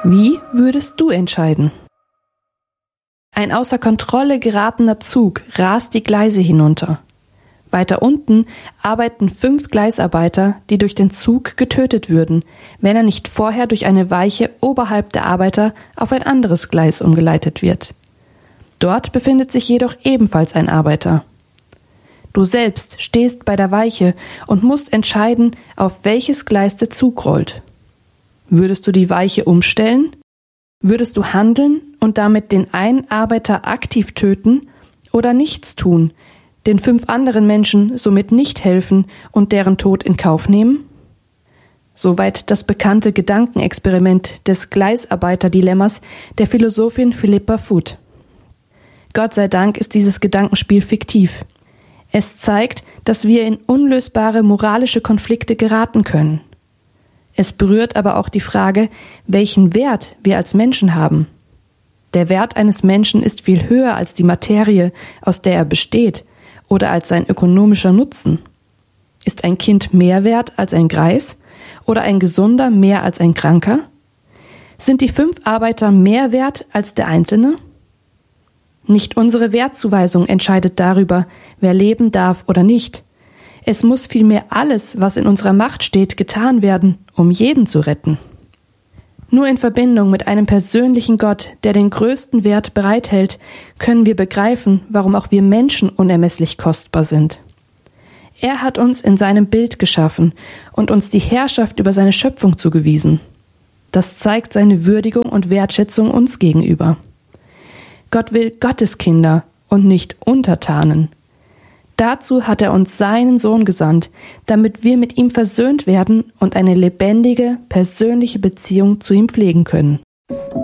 Wie würdest du entscheiden? Ein außer Kontrolle geratener Zug rast die Gleise hinunter. Weiter unten arbeiten 5 Gleisarbeiter, die durch den Zug getötet würden, wenn er nicht vorher durch eine Weiche oberhalb der Arbeiter auf ein anderes Gleis umgeleitet wird. Dort befindet sich jedoch ebenfalls ein Arbeiter. Du selbst stehst bei der Weiche und musst entscheiden, auf welches Gleis der Zug rollt. Würdest du die Weiche umstellen? Würdest du handeln und damit den einen Arbeiter aktiv töten oder nichts tun, den 5 anderen Menschen somit nicht helfen und deren Tod in Kauf nehmen? Soweit das bekannte Gedankenexperiment des Gleisarbeiter-Dilemmas der Philosophin Philippa Foot. Gott sei Dank ist dieses Gedankenspiel fiktiv. Es zeigt, dass wir in unlösbare moralische Konflikte geraten können. Es berührt aber auch die Frage, welchen Wert wir als Menschen haben. Der Wert eines Menschen ist viel höher als die Materie, aus der er besteht, oder als sein ökonomischer Nutzen. Ist ein Kind mehr wert als ein Greis oder ein Gesunder mehr als ein Kranker? Sind die 5 Arbeiter mehr wert als der Einzelne? Nicht unsere Wertzuweisung entscheidet darüber, wer leben darf oder nicht. Es muss vielmehr alles, was in unserer Macht steht, getan werden, um jeden zu retten. Nur in Verbindung mit einem persönlichen Gott, der den größten Wert bereithält, können wir begreifen, warum auch wir Menschen unermesslich kostbar sind. Er hat uns in seinem Bild geschaffen und uns die Herrschaft über seine Schöpfung zugewiesen. Das zeigt seine Würdigung und Wertschätzung uns gegenüber. Gott will Gotteskinder und nicht Untertanen. Dazu hat er uns seinen Sohn gesandt, damit wir mit ihm versöhnt werden und eine lebendige, persönliche Beziehung zu ihm pflegen können.